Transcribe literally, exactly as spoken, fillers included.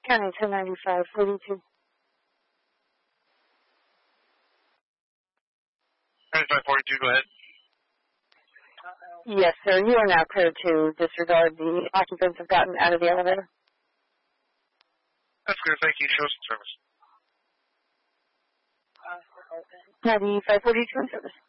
County ten ninety-five forty-two. ninety-five forty-two, go ahead. Yes, sir. You are now clear to disregard. The occupants have gotten out of the elevator. That's good. Thank you. Show some service. ninety-five forty-two in service.